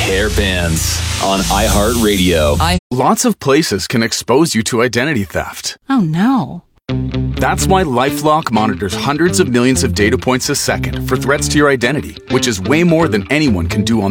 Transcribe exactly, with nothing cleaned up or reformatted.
Hairbands on iHeartRadio. I- Lots of places can expose you to identity theft. Oh, no. That's why LifeLock monitors hundreds of millions of data points a second for threats to your identity, which is way more than anyone can do on